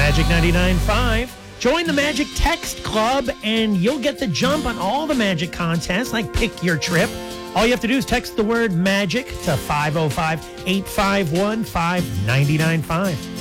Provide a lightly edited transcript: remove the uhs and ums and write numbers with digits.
Magic 99.5. Join the Magic Text Club, and you'll get the jump on all the Magic contests, like Pick Your Trip. All you have to do is text the word MAGIC to 505-851-5995.